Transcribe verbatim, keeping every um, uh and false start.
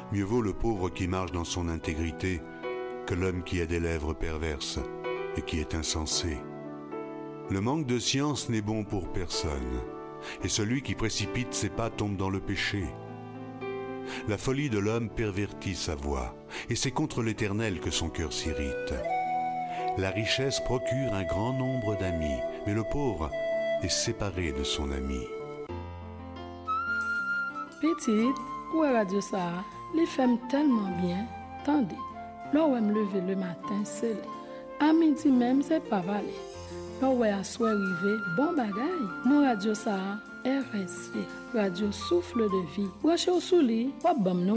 Mieux vaut le pauvre qui marche dans son intégrité que l'homme qui a des lèvres perverses et qui est insensé. Le manque de science n'est bon pour personne, et celui qui précipite ses pas tombe dans le péché. La folie de l'homme pervertit sa voix, et c'est contre l'Éternel que son cœur s'irrite. La richesse procure un grand nombre d'amis, mais le pauvre est séparé de son ami. Petite, où est Radio ça? Les femmes tellement bien. Tendez, là où elle me lever le matin, c'est là. À midi même, c'est pas valé. Là où elle a soir arrivé, bon bagaille. Mon Radio ça, R S V, Radio Souffle de Vie. Ou à chez au souli, ou à bam